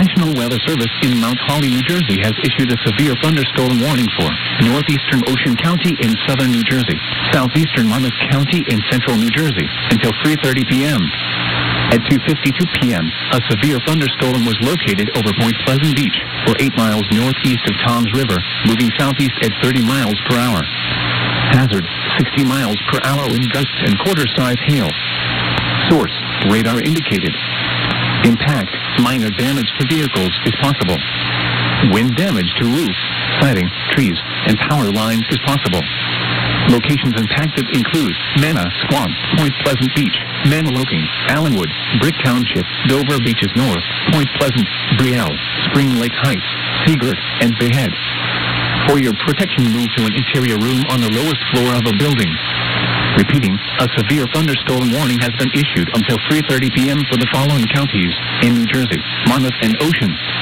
National Weather Service in Mount Holly, New Jersey has issued a severe thunderstorm warning for northeastern Ocean County in southern New Jersey, southeastern Monmouth County in central New Jersey until 3:30 p.m. At 2:52 p.m., a severe thunderstorm was located over Point Pleasant Beach, or 8 miles northeast of Toms River, moving southeast at 30 miles per hour. Hazard, 60 miles per hour wind gusts and quarter-size hail. Source, radar indicated. Impact, minor damage to vehicles is possible. Wind damage to roof, siding, trees, and power lines is possible. Locations impacted include Manna, Squam, Point Pleasant Beach, Maniloking, Allenwood, Brick Township, Dover Beaches North, Point Pleasant, Brielle, Spring Lake Heights, Seagirt, and Bayhead. For your protection, move to an interior room on the lowest floor of a building. Repeating, a severe thunderstorm warning has been issued until 3:30 p.m. for the following counties in New Jersey: Monmouth and Ocean,